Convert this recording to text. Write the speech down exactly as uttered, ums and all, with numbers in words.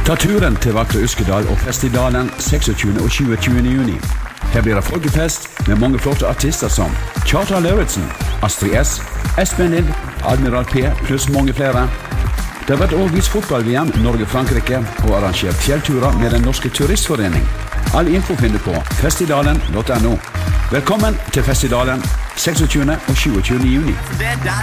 Ta turen til vakre Uskedal og festivalen seksogtyvende og tjuetyvende juni. Her blir det folkefest med mange flotte artister som Kjartan Lauritzen, Astrid S, Espen Lind, Admiral P pluss mange flere. Det har vært også vist fotball-V M Norge-Frankrike og arrangert fjellturer med den norske turistforening. All info finner på festivalen punktum no. Velkommen til festivalen seksogtyvende og tjuetyvende juni.